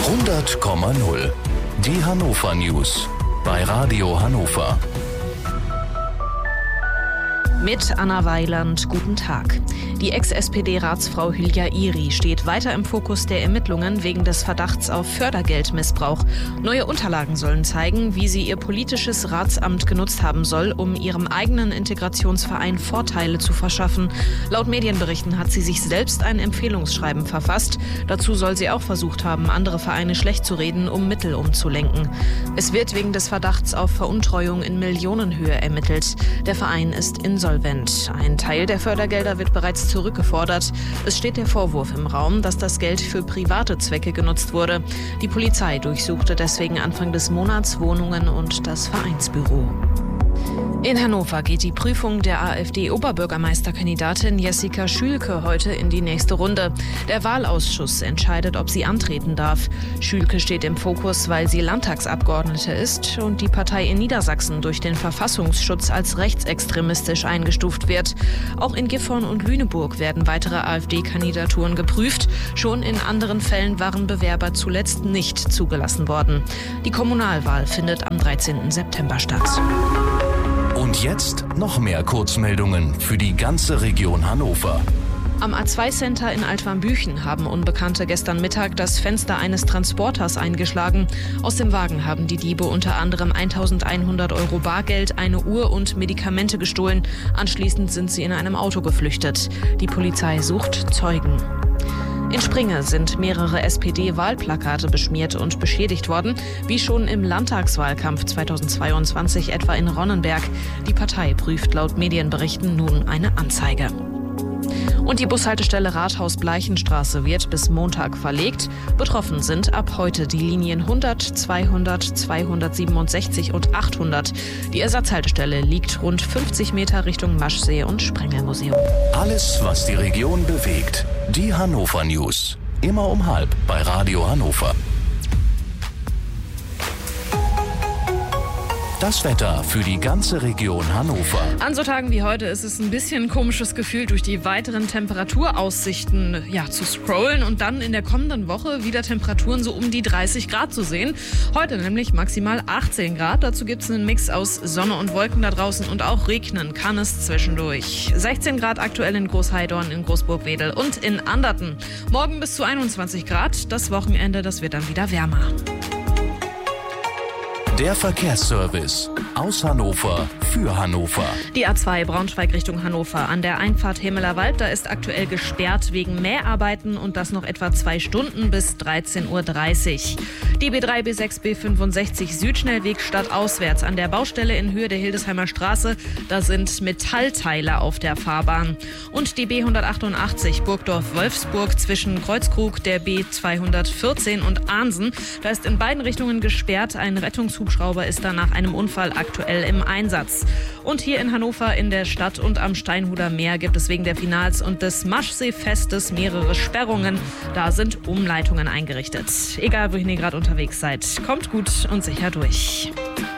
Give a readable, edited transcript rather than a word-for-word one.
100,0. Die Hannover News bei Radio Hannover. Mit Anna Weiland, guten Tag. Die Ex-SPD-Ratsfrau Hülya Iri steht weiter im Fokus der Ermittlungen wegen des Verdachts auf Fördergeldmissbrauch. Neue Unterlagen sollen zeigen, wie sie ihr politisches Ratsamt genutzt haben soll, um ihrem eigenen Integrationsverein Vorteile zu verschaffen. Laut Medienberichten hat sie sich selbst ein Empfehlungsschreiben verfasst. Dazu soll sie auch versucht haben, andere Vereine schlecht zu reden, um Mittel umzulenken. Es wird wegen des Verdachts auf Veruntreuung in Millionenhöhe ermittelt. Der Verein ist insolvent. Ein Teil der Fördergelder wird bereits zurückgefordert. Es steht der Vorwurf im Raum, dass das Geld für private Zwecke genutzt wurde. Die Polizei durchsuchte deswegen Anfang des Monats Wohnungen und das Vereinsbüro. In Hannover geht die Prüfung der AfD-Oberbürgermeisterkandidatin Jessica Schülke heute in die nächste Runde. Der Wahlausschuss entscheidet, ob sie antreten darf. Schülke steht im Fokus, weil sie Landtagsabgeordnete ist und die Partei in Niedersachsen durch den Verfassungsschutz als rechtsextremistisch eingestuft wird. Auch in Gifhorn und Lüneburg werden weitere AfD-Kandidaturen geprüft. Schon in anderen Fällen waren Bewerber zuletzt nicht zugelassen worden. Die Kommunalwahl findet am 13. September statt. Und jetzt noch mehr Kurzmeldungen für die ganze Region Hannover. Am A2-Center in Altwarmbüchen haben Unbekannte gestern Mittag das Fenster eines Transporters eingeschlagen. Aus dem Wagen haben die Diebe unter anderem 1.100 € Bargeld, eine Uhr und Medikamente gestohlen. Anschließend sind sie in einem Auto geflüchtet. Die Polizei sucht Zeugen. In Springe sind mehrere SPD-Wahlplakate beschmiert und beschädigt worden, wie schon im Landtagswahlkampf 2022 etwa in Ronnenberg. Die Partei prüft laut Medienberichten nun eine Anzeige. Und die Bushaltestelle Rathaus-Bleichenstraße wird bis Montag verlegt. Betroffen sind ab heute die Linien 100, 200, 267 und 800. Die Ersatzhaltestelle liegt rund 50 Meter Richtung Maschsee und Sprengelmuseum. Alles, was die Region bewegt. Die Hannover News. Immer um 12:30 bei Radio Hannover. Das Wetter für die ganze Region Hannover. An so Tagen wie heute ist es ein bisschen ein komisches Gefühl, durch die weiteren Temperaturaussichten zu scrollen und dann in der kommenden Woche wieder Temperaturen so um die 30 Grad zu sehen. Heute nämlich maximal 18 Grad. Dazu gibt es einen Mix aus Sonne und Wolken da draußen und auch regnen kann es zwischendurch. 16 Grad aktuell in Großheidorn, in Großburg-Wedel und in Anderten. Morgen bis zu 21 Grad. Das Wochenende, das wird dann wieder wärmer. Der Verkehrsservice aus Hannover für Hannover. Die A2 Braunschweig Richtung Hannover an der Einfahrt Hemelerwald, da ist aktuell gesperrt wegen Mäharbeiten und das noch etwa 2 Stunden bis 13:30 Uhr. Die B3, B6, B65 Südschnellweg stadtauswärts an der Baustelle in Höhe der Hildesheimer Straße, da sind Metallteile auf der Fahrbahn. Und die B188 Burgdorf-Wolfsburg zwischen Kreuzkrug, der B214 und Ahnsen, da ist in beiden Richtungen gesperrt. Ein Rettungshubschrauber ist da nach einem Unfall aktuell im Einsatz. Und hier in Hannover in der Stadt und am Steinhuder Meer gibt es wegen der Finals und des Maschseefestes mehrere Sperrungen. Da sind Umleitungen eingerichtet. Egal, wohin ihr gerade unterwegs seid, kommt gut und sicher durch.